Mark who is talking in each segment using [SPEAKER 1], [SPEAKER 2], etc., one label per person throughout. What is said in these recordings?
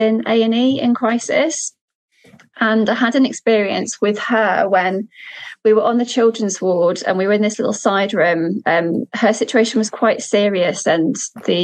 [SPEAKER 1] in A&E in crisis. And I had an experience with her when we were on the children's ward and we were in this little side room. Her situation was quite serious, and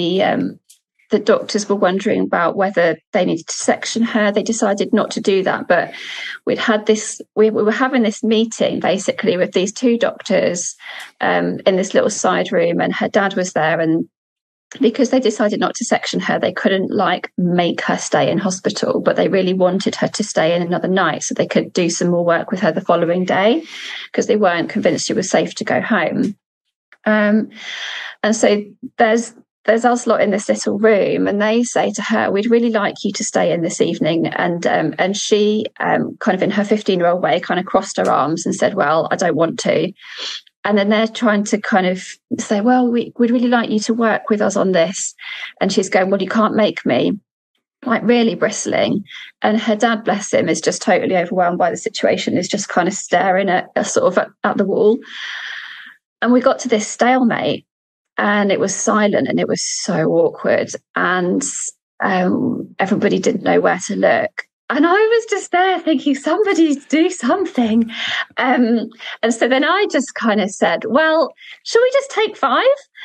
[SPEAKER 1] the doctors were wondering about whether they needed to section her. They decided not to do that, but we were having this meeting basically with these two doctors in this little side room, and her dad was there. And because they decided not to section her, they couldn't make her stay in hospital, but they really wanted her to stay in another night so they could do some more work with her the following day, because they weren't convinced she was safe to go home. And so there's us lot in this little room, and they say to her, "We'd really like you to stay in this evening." And she kind of in her 15-year-old way kind of crossed her arms and said, "Well, I don't want to." And then they're trying to kind of say, "Well, we'd really like you to work with us on this." And she's going, "Well, you can't make me," really bristling. And her dad, bless him, is just totally overwhelmed by the situation, is just kind of staring at the wall. And we got to this stalemate, and it was silent, and it was so awkward. And everybody didn't know where to look. And I was just there thinking, somebody do something. And so then I just kind of said, "Well, shall we just take 5?"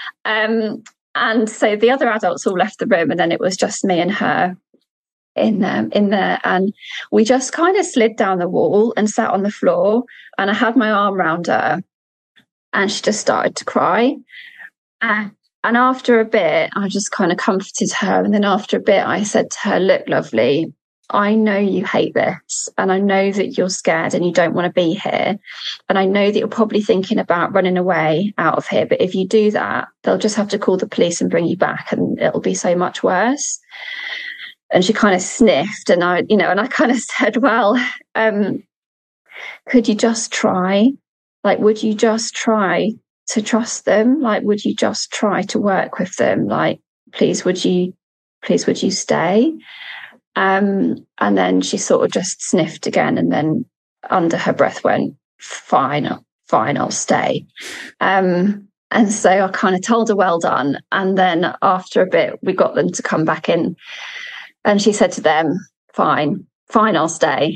[SPEAKER 1] And so the other adults all left the room, and then it was just me and her in there. And we just kind of slid down the wall and sat on the floor, and I had my arm around her, and she just started to cry. And after a bit, I just kind of comforted her. And then after a bit, I said to her, "Look, lovely, I know you hate this, and I know that you're scared and you don't want to be here. And I know that you're probably thinking about running away out of here. But if you do that, they'll just have to call the police and bring you back, and it'll be so much worse." And she kind of sniffed, and I kind of said, "Well, could you just try? Would you just try to trust them? Would you just try to work with them? Please, would you stay?" And then she sort of just sniffed again, and then under her breath went, fine, I'll stay. And so I kind of told her, "Well done." And then after a bit, we got them to come back in, and she said to them, fine, I'll stay.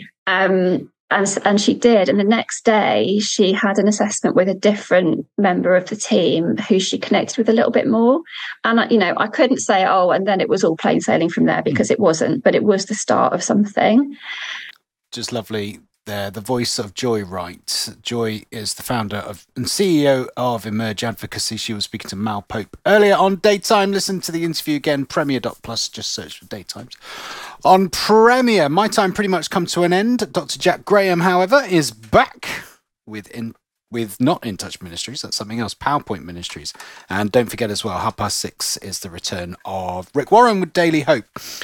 [SPEAKER 1] And she did. And the next day, she had an assessment with a different member of the team who she connected with a little bit more. And, I couldn't say, "Oh, and then it was all plain sailing from there," because it wasn't, but it was the start of something.
[SPEAKER 2] Just lovely there. The voice of Joy Wright. Joy is the founder and CEO of Emerge Advocacy. She was speaking to Mal Pope earlier on Daytime. Listen to the interview again, Premier.plus. Just search for Daytimes. On Premier, my time pretty much come to an end. Dr. Jack Graham, however, is back with not In Touch Ministries. That's something else, PowerPoint Ministries. And don't forget as well, 6:30 is the return of Rick Warren with Daily Hope.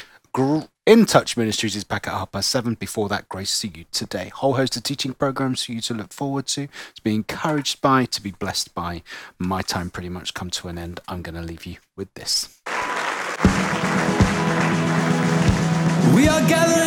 [SPEAKER 2] In Touch Ministries is back at 7:30. Before that, Grace to You Today. Whole host of teaching programs for you to look forward to be encouraged by, to be blessed by. My time pretty much come to an end. I'm going to leave you with this. We are gathered